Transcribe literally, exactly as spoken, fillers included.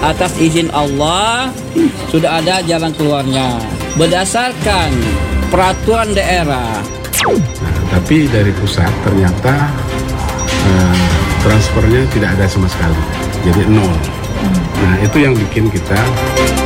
atas izin Allah sudah ada jalan keluarnya berdasarkan peraturan daerah. Nah, tapi dari pusat ternyata eh, transfernya tidak ada sama sekali, jadi nol. Nah, itu yang bikin kita